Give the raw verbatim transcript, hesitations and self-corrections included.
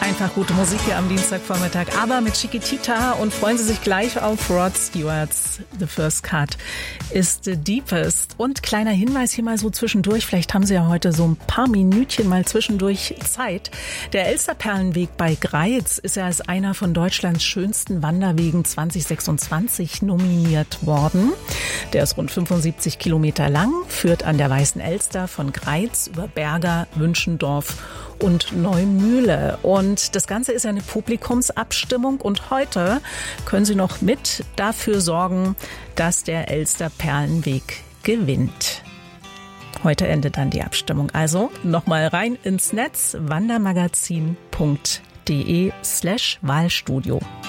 Einfach gute Musik hier am Dienstagvormittag, aber mit Chiquitita, und freuen Sie sich gleich auf Rod Stewart's The First Cut is the Deepest. Und kleiner Hinweis hier mal so zwischendurch, vielleicht haben Sie ja heute so ein paar Minütchen mal zwischendurch Zeit. Der Elsterperlenweg bei Greiz ist ja als einer von Deutschlands schönsten Wanderwegen zwanzig sechsundzwanzig nominiert worden. Der ist rund fünfundsiebzig Kilometer lang, führt an der Weißen Elster von Greiz über Berger, Wünschendorf und Neumühle. Und das Ganze ist eine Publikumsabstimmung, und heute können Sie noch mit dafür sorgen, dass der Elsterperlenweg gewinnt. Heute endet dann die Abstimmung. Also nochmal rein ins Netz, wandermagazin punkt de slash Wahlstudio.